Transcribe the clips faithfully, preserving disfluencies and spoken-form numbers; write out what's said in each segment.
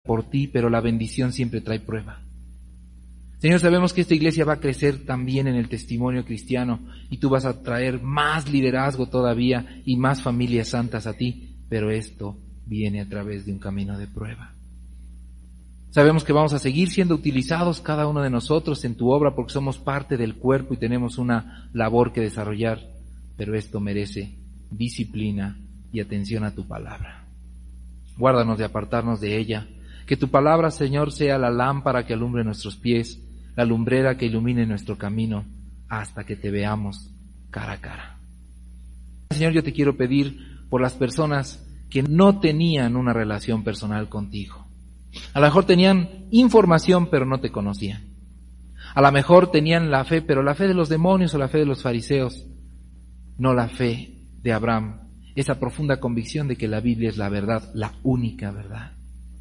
por ti, pero la bendición siempre trae prueba. Señor, sabemos que esta iglesia va a crecer también en el testimonio cristiano y tú vas a traer más liderazgo todavía y más familias santas a ti, pero esto viene a través de un camino de prueba. Sabemos que vamos a seguir siendo utilizados cada uno de nosotros en tu obra porque somos parte del cuerpo y tenemos una labor que desarrollar, pero esto merece disciplina y atención a tu palabra. Guárdanos de apartarnos de ella. Que tu palabra, Señor, sea la lámpara que alumbre nuestros pies, la lumbrera que ilumine nuestro camino, hasta que te veamos cara a cara. Señor, yo te quiero pedir por las personas que no tenían una relación personal contigo. A lo mejor tenían información, pero no te conocían. A lo mejor tenían la fe, pero la fe de los demonios o la fe de los fariseos, no la fe de Abraham, esa profunda convicción de que la Biblia es la verdad, la única verdad.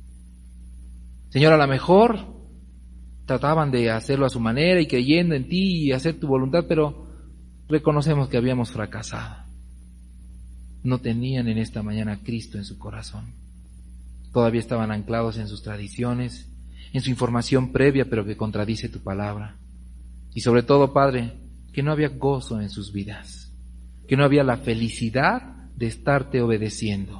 Señor, a lo mejor trataban de hacerlo a su manera y creyendo en ti y hacer tu voluntad, pero reconocemos que habíamos fracasado. No tenían en esta mañana a Cristo en su corazón. Todavía estaban anclados en sus tradiciones, en su información previa, pero que contradice tu palabra. Y sobre todo, Padre, que no había gozo en sus vidas, que no había la felicidad de estarte obedeciendo.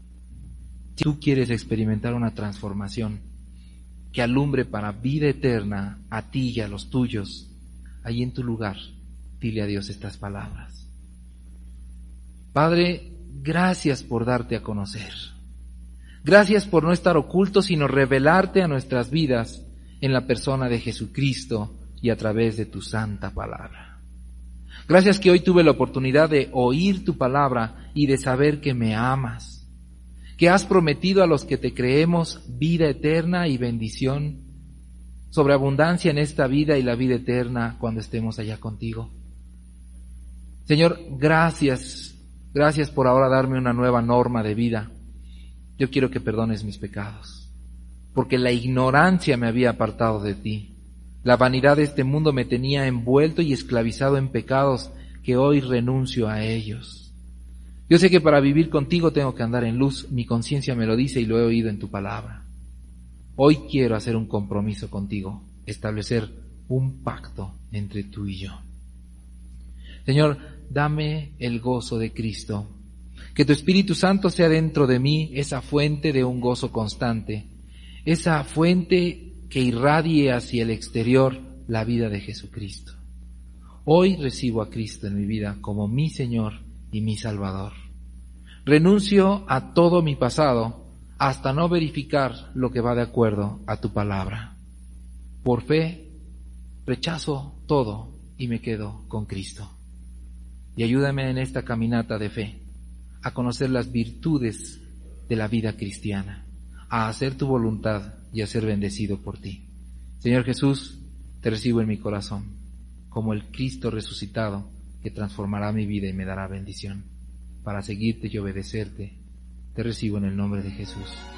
Si tú quieres experimentar una transformación que alumbre para vida eterna a ti y a los tuyos, ahí en tu lugar, dile a Dios estas palabras. Padre, gracias por darte a conocer. Gracias por no estar oculto, sino revelarte a nuestras vidas en la persona de Jesucristo y a través de tu santa palabra. Gracias que hoy tuve la oportunidad de oír tu palabra y de saber que me amas, que has prometido a los que te creemos vida eterna y bendición, sobreabundancia en esta vida y la vida eterna cuando estemos allá contigo. Señor, gracias, gracias por ahora darme una nueva norma de vida. Yo quiero que perdones mis pecados, porque la ignorancia me había apartado de ti. La vanidad de este mundo me tenía envuelto y esclavizado en pecados que hoy renuncio a ellos. Yo sé que para vivir contigo tengo que andar en luz, mi conciencia me lo dice y lo he oído en tu palabra. Hoy quiero hacer un compromiso contigo, establecer un pacto entre tú y yo. Señor, dame el gozo de Cristo. Que tu Espíritu Santo sea dentro de mí esa fuente de un gozo constante, esa fuente que irradie hacia el exterior la vida de Jesucristo. Hoy recibo a Cristo en mi vida como mi Señor y mi Salvador. Renuncio a todo mi pasado hasta no verificar lo que va de acuerdo a tu palabra. Por fe, rechazo todo y me quedo con Cristo. Y ayúdame en esta caminata de fe a conocer las virtudes de la vida cristiana, a hacer tu voluntad y a ser bendecido por ti. Señor Jesús, te recibo en mi corazón como el Cristo resucitado que transformará mi vida y me dará bendición. Para seguirte y obedecerte, te recibo en el nombre de Jesús.